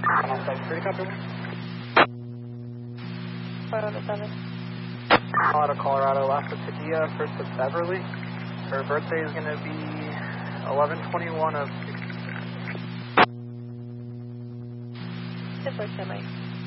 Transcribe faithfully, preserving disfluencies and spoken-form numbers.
Outside security copter one. five oh seven. Colorado, Colorado, last of Padilla, first of Beverly. Her birthday is going to be eleven twenty-one of sixty-six. ten four ten, Mike.